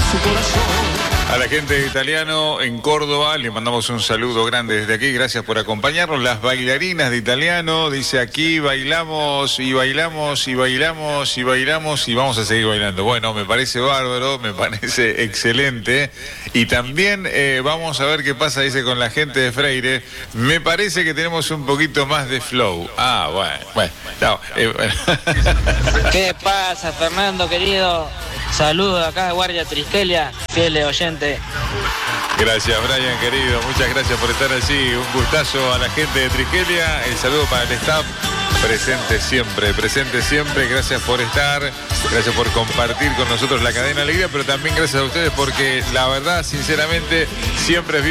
A la gente de Italiano en Córdoba le mandamos un saludo grande desde aquí, gracias por acompañarnos. Las bailarinas de Italiano, dice aquí, bailamos y bailamos y bailamos y bailamos y vamos a seguir bailando. Bueno, me parece bárbaro, me parece excelente. Y también vamos a ver qué pasa, dice, con la gente de Freire. Me parece que tenemos un poquito más de flow. Ah, bueno. No, bueno. ¿Qué pasa, Fernando, querido? Saludos acá de Guardia Triskelia, fieles oyente. Gracias, Brian, querido. Muchas gracias por estar allí. Un gustazo a la gente de Triskelia. El saludo para el staff. Presente siempre, presente siempre. Gracias por estar. Gracias por compartir con nosotros la cadena Alegría, pero también gracias a ustedes porque la verdad, sinceramente, siempre es